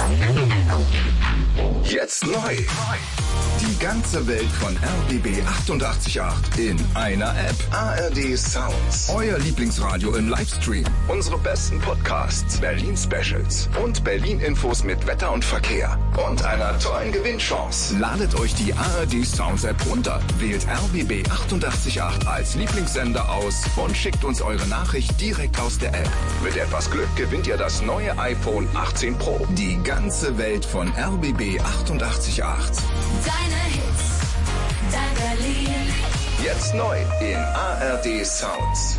Jetzt neu. Die ganze Welt von RBB 88.8 in einer App. ARD Sounds. Euer Lieblingsradio im Livestream. Unsere besten Podcasts, Berlin Specials und Berlin Infos mit Wetter und Verkehr. Und einer tollen Gewinnchance. Ladet euch die ARD Sounds App runter, wählt RBB 88.8 als Lieblingssender aus und schickt uns eure Nachricht direkt aus der App. Mit etwas Glück gewinnt ihr das neue iPhone 18 Pro. Die ganze Welt von RBB 88.8. Deine Hits, dein Berlin. Jetzt neu in ARD Sounds.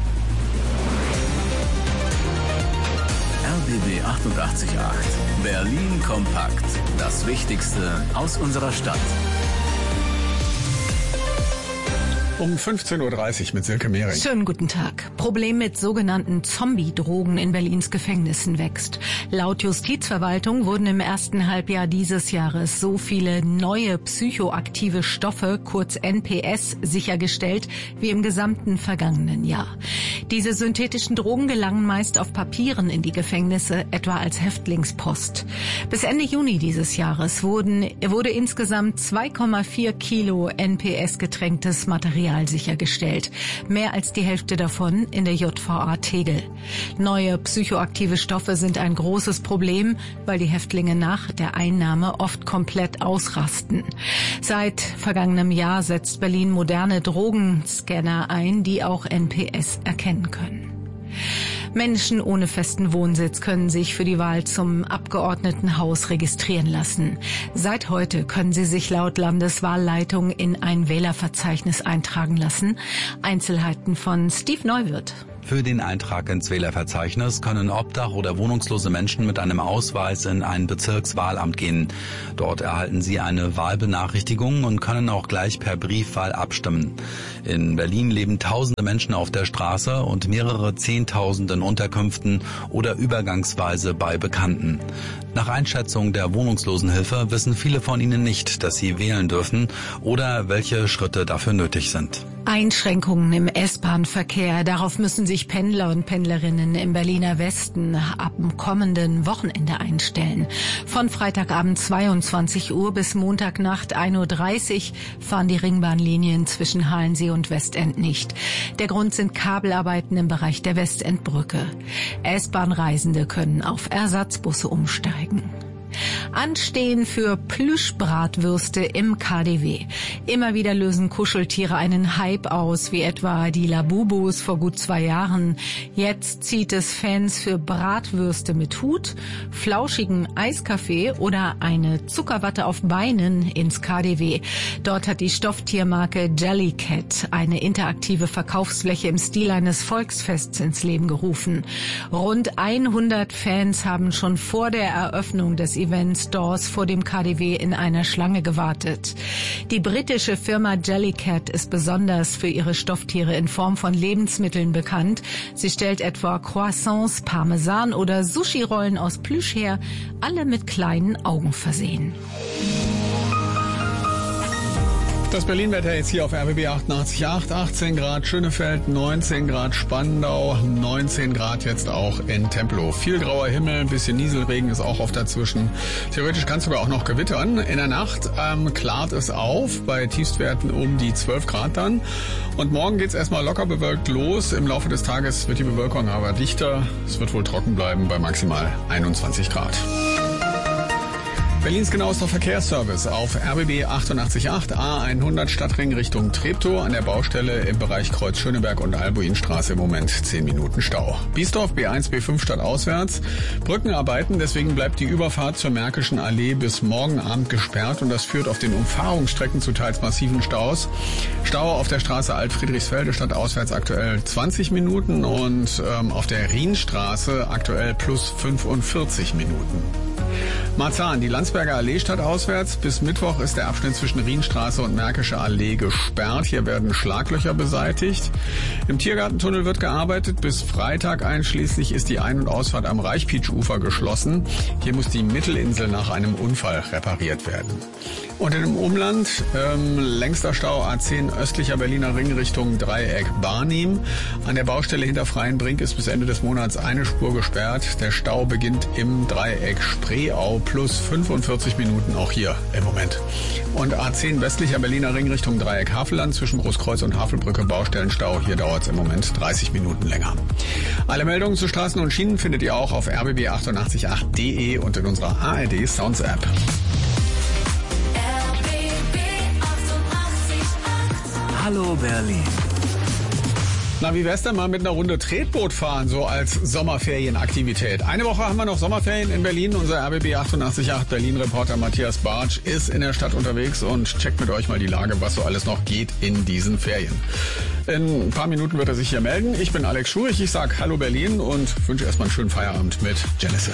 RBB 88.8. Berlin kompakt. Das Wichtigste aus unserer Stadt. Um 15.30 Uhr mit Silke Mehring. Schönen guten Tag. Problem mit sogenannten Zombie-Drogen in Berlins Gefängnissen wächst. Laut Justizverwaltung wurden im ersten Halbjahr dieses Jahres so viele neue psychoaktive Stoffe, kurz NPS, sichergestellt wie im gesamten vergangenen Jahr. Diese synthetischen Drogen gelangen meist auf Papieren in die Gefängnisse, etwa als Häftlingspost. Bis Ende Juni dieses Jahres wurde insgesamt 2,4 Kilo NPS getränktes Material sichergestellt. Mehr als die Hälfte davon in der JVA Tegel. Neue psychoaktive Stoffe sind ein großes Problem, weil die Häftlinge nach der Einnahme oft komplett ausrasten. Seit vergangenem Jahr setzt Berlin moderne Drogenscanner ein, die auch NPS erkennen können. Menschen ohne festen Wohnsitz können sich für die Wahl zum Abgeordnetenhaus registrieren lassen. Seit heute können sie sich laut Landeswahlleitung in ein Wählerverzeichnis eintragen lassen. Einzelheiten von Steve Neuwirth. Für den Eintrag ins Wählerverzeichnis können Obdach- oder wohnungslose Menschen mit einem Ausweis in ein Bezirkswahlamt gehen. Dort erhalten sie eine Wahlbenachrichtigung und können auch gleich per Briefwahl abstimmen. In Berlin leben tausende Menschen auf der Straße und mehrere Zehntausend in Unterkünften oder übergangsweise bei Bekannten. Nach Einschätzung der Wohnungslosenhilfe wissen viele von ihnen nicht, dass sie wählen dürfen oder welche Schritte dafür nötig sind. Einschränkungen im S-Bahn-Verkehr. Darauf müssen sich Pendler und Pendlerinnen im Berliner Westen ab dem kommenden Wochenende einstellen. Von Freitagabend 22 Uhr bis Montagnacht 1.30 Uhr fahren die Ringbahnlinien zwischen Halensee und Westend nicht. Der Grund sind Kabelarbeiten im Bereich der Westendbrücke. S-Bahn-Reisende können auf Ersatzbusse umsteigen. Anstehen für Plüschbratwürste im KaDeWe. Immer wieder lösen Kuscheltiere einen Hype aus, wie etwa die Labubus vor gut 2 Jahren. Jetzt zieht es Fans für Bratwürste mit Hut, flauschigen Eiskaffee oder eine Zuckerwatte auf Beinen ins KaDeWe. Dort hat die Stofftiermarke Jellycat eine interaktive Verkaufsfläche im Stil eines Volksfests ins Leben gerufen. Rund 100 Fans haben schon vor der Eröffnung des Event-Stores vor dem KaDeWe in einer Schlange gewartet. Die britische Firma Jellycat ist besonders für ihre Stofftiere in Form von Lebensmitteln bekannt. Sie stellt etwa Croissants, Parmesan oder Sushi-Rollen aus Plüsch her, alle mit kleinen Augen versehen. Das Berlin-Wetter jetzt hier auf RBB 88.8, 18 Grad Schönefeld, 19 Grad Spandau, 19 Grad jetzt auch in Tempelhof. Viel grauer Himmel, ein bisschen Nieselregen ist auch oft dazwischen. Theoretisch kann es sogar auch noch gewittern. In der Nacht klart es auf, bei Tiefstwerten um die 12 Grad dann. Und morgen geht's erstmal locker bewölkt los. Im Laufe des Tages wird die Bewölkung aber dichter. Es wird wohl trocken bleiben bei maximal 21 Grad. Berlins genauester Verkehrsservice auf RBB 88.8 A100 Stadtring Richtung Treptow an der Baustelle im Bereich Kreuz Schöneberg und Albuinstraße im Moment 10 Minuten Stau. Biesdorf B1 B5 stadtauswärts. Brückenarbeiten, deswegen bleibt die Überfahrt zur Märkischen Allee bis morgen Abend gesperrt und das führt auf den Umfahrungsstrecken zu teils massiven Staus. Stau auf der Straße Alt-Friedrichsfelde stadtauswärts aktuell 20 Minuten und auf der Rienstraße aktuell plus 45 Minuten. Marzahn, die Landsberger Allee stadtauswärts. Bis Mittwoch ist der Abschnitt zwischen Rienstraße und Märkische Allee gesperrt. Hier werden Schlaglöcher beseitigt. Im Tiergartentunnel wird gearbeitet. Bis Freitag einschließlich ist die Ein- und Ausfahrt am Reichpietsch-Ufer geschlossen. Hier muss die Mittelinsel nach einem Unfall repariert werden. Und in dem Umland längster Stau A10 östlicher Berliner Ring Richtung Dreieck Barnim. An der Baustelle hinter Freienbrink ist bis Ende des Monats eine Spur gesperrt. Der Stau beginnt im Dreieck Spreeau Stau plus 45 Minuten auch hier im Moment. Und A10 westlicher Berliner Ring Richtung Dreieck Havelland zwischen Großkreuz und Havelbrücke Baustellenstau. Hier dauert es im Moment 30 Minuten länger. Alle Meldungen zu Straßen und Schienen findet ihr auch auf rbb888.de und in unserer ARD Sounds App. Hallo Berlin. Na, wie wär's denn mal mit einer Runde Tretboot fahren, so als Sommerferienaktivität? Eine Woche haben wir noch Sommerferien in Berlin. Unser RBB 888 Berlin-Reporter Matthias Bartsch ist in der Stadt unterwegs und checkt mit euch mal die Lage, was so alles noch geht in diesen Ferien. In ein paar Minuten wird er sich hier melden. Ich bin Alex Schurich, ich sag Hallo Berlin und wünsche erstmal einen schönen Feierabend mit Genesis.